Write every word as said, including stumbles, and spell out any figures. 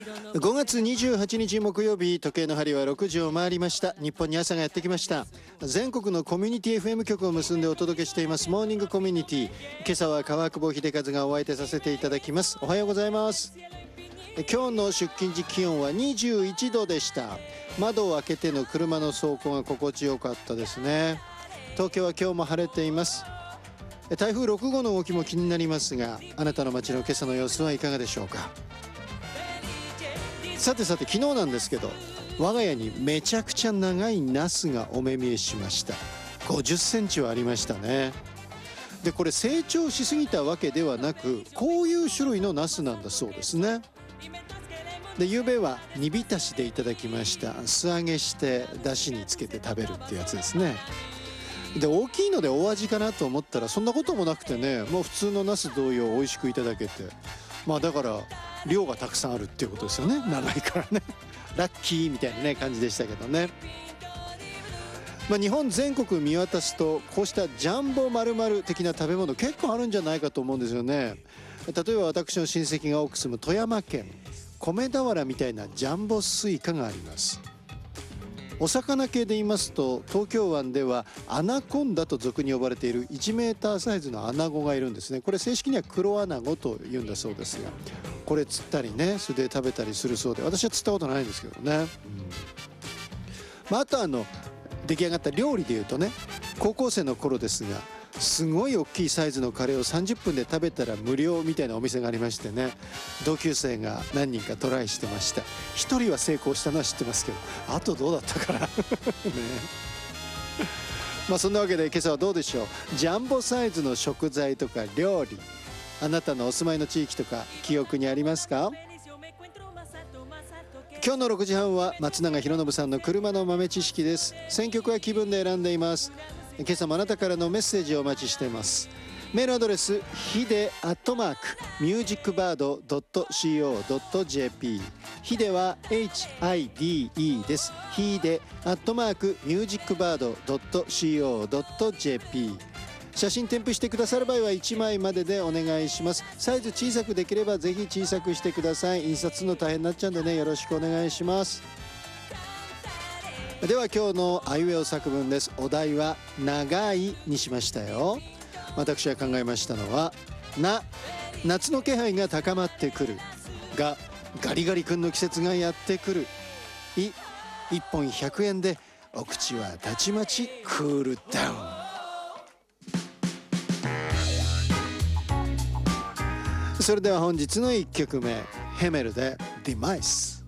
ごがつにじゅうはちにち木曜日、時計の針はろくじを回りました。日本に朝がやってきました。全国のコミュニティ エフエム 局を結んでお届けしていますモーニングコミュニティ。今朝は川久保秀和がお相手させていただきます。おはようございます。今日の出勤時気温はにじゅういちどでした。窓を開けての車の走行が心地よかったですね。東京は今日も晴れています。台風ろくごうの動きも気になりますが、あなたの街の今朝の様子はいかがでしょうか。さてさて、昨日なんですけど、我が家にめちゃくちゃ長いナスがお目見えしました。ごじゅっセンチはありましたね。でこれ成長しすぎたわけではなく、こういう種類のナスなんだそうですね。で夕べは煮浸しでいただきました。素揚げしてだしにつけて食べるってやつですね。で大きいので大味かなと思ったら、そんなこともなくてね、もう普通のナス同様美味しくいただけて、まあだから量がたくさんあるっていうことですよね。長いからねラッキーみたいなね感じでしたけどね。まあ、日本全国見渡すと、こうしたジャンボ〇〇的な食べ物結構あるんじゃないかと思うんですよね。例えば私の親戚が多く住む富山県、米俵みたいなジャンボスイカがあります。お魚系で言いますと、東京湾ではアナコンダと俗に呼ばれているいちメーターサイズのアナゴがいるんですね。これ正式には黒アナゴというんだそうですが、これ釣ったりね、それで食べたりするそうで、私は釣ったことないんですけどね、うんまあ、あとあの出来上がった料理でいうとね、高校生の頃ですが、すごい大きいサイズのカレーをさんじゅっぷんで食べたら無料みたいなお店がありましてね、同級生が何人かトライしてました。ひとりは成功したのは知ってますけど、あとどうだったかなね。まあそんなわけで今朝はどうでしょう。ジャンボサイズの食材とか料理、あなたのお住まいの地域とか記憶にありますか。今日のろくじはんは松永博信さんの車の豆知識です。選曲は気分で選んでいます。今朝もあなたからのメッセージをお待ちしています。メールアドレスヒデアットマークミュージックバードドットシーオードットジェーピー、 ヒデは エイチアイディーイー です。ヒデアットマークミュージックバードドットシーオードットジェーピー。写真添付してくださる場合はいちまいまででお願いします。サイズ小さくできればぜひ小さくしてください。印刷するの大変になっちゃうんでね、よろしくお願いします。では今日のあいうえお作文です。お題は長いにしましたよ。私が考えましたのは、な、夏の気配が高まってくる。が、ガリガリ君の季節がやってくる。い、いっぽんひゃくえんでお口はたちまちクールダウン。それでは本日のいっきょくめ、ヘメルでディマイス。